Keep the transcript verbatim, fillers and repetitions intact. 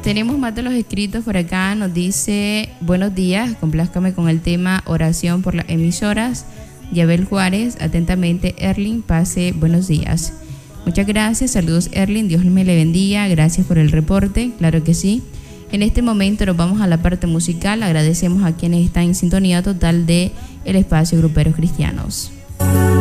Tenemos más de los escritos por acá. Nos dice: buenos días, complázcame con el tema oración por las emisoras. Yabel Juárez, atentamente Erling, pase buenos días. Muchas gracias, saludos Erling, Dios me le bendiga, gracias por el reporte, claro que sí. En este momento nos vamos a la parte musical. Agradecemos a quienes están en sintonía total de el espacio Gruperos Cristianos.